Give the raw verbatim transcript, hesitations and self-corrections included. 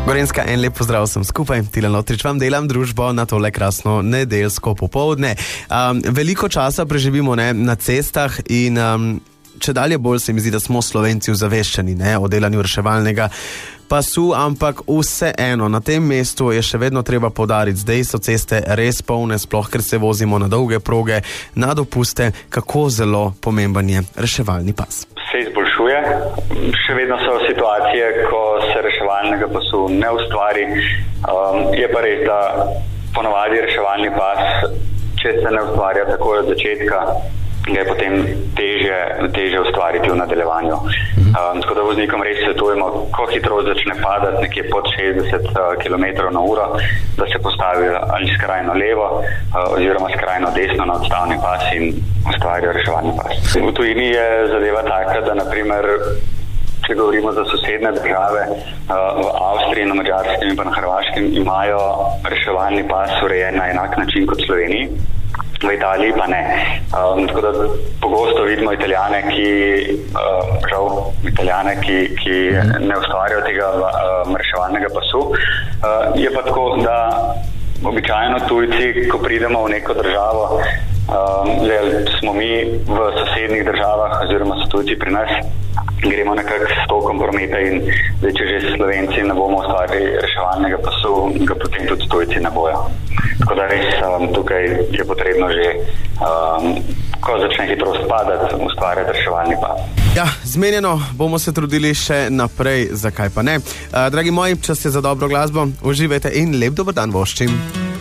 Gorenjska, en lep pozdrav sem skupaj. Tilen Lotrič vam delam družbo na tole krasno nedeljsko popoldne. Um, veliko časa preživimo ne, na cestah in um, če dalje bolj se mi zdi, da smo Slovenci ozaveščeni ne, o delanju reševalnega pasu, ampak vseeno, na tem mestu je še vedno treba poudariti, zdaj so ceste res polne, sploh ker se vozimo na dolge proge, na dopuste, kako zelo pomemben je reševalni pas. Se izboljšuje, še vedno so situacije, ko se reševalnega pasu ne ustvari. Um, je pa res, da ponavadi reševalni pas, če se ne ustvarja takoj od začetka, ga je potem teže, teže ustvariti v nadaljevanju. Um, tako da voznikom res svetujemo, ko hitrost začne padati nekje pod šestdeset kilometrov na uro, da se postavi ali skrajno levo uh, oziroma skrajno desno na odstavni pas in ustvarja reševalni pas. V tujini je zadeva taka, da naprimer, če govorimo za sosedne države, uh, v Avstriji, na Madžarskem in pa na Hrvaškem imajo reševalni pas urejen na enak način kot v Sloveniji. V Italiji pa ne. Um, tako da pogosto vidimo Italijane, ki, uh, žal, Italijane, ki, ki ne ustvarjajo tega uh, reševalnega pasu. Uh, je pa tako, da običajno tujci, ko pridemo v neko državo, um, zdaj smo mi v sosednjih državah oziroma so tujci pri nas, gremo nekako s tokom prometa in zdaj, če že Slovenci ne bomo ustvarili reševalnega pasu, ga potem tudi tujci ne bojo. Tako da res um, tukaj je potrebno že, um, ko začne hitrost padati, ustvarjati reševalni pas. Ja, zmenjeno, bomo se trudili še naprej, zakaj pa ne. Uh, dragi moji, čas je za dobro glasbo, uživajte in lep dober dan voščim.